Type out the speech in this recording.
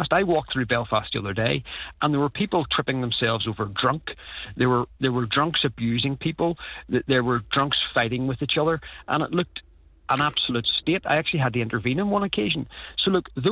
Belfast. I walked through Belfast the other day, and there were people tripping themselves over drunk. There were drunks abusing people. There were drunks fighting with each other, and it looked an absolute state. I actually had to intervene on one occasion. So look,